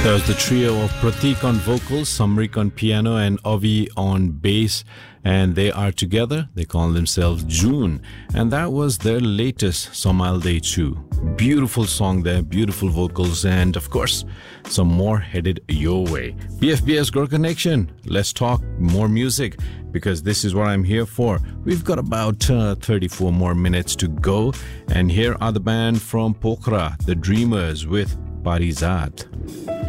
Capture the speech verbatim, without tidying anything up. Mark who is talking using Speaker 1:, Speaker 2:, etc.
Speaker 1: That was the trio of Pratik on vocals, Samrik on piano, and Avi on bass. And they are together. They call themselves June. And that was their latest, Somal De Chu. Beautiful song there, beautiful vocals, and of course, some more headed your way. B F B S Girl Connection. Let's talk more music, because this is what I'm here for. We've got about uh, thirty-four more minutes to go. And here are the band from Pokhara, the Dreamers, with Parizat.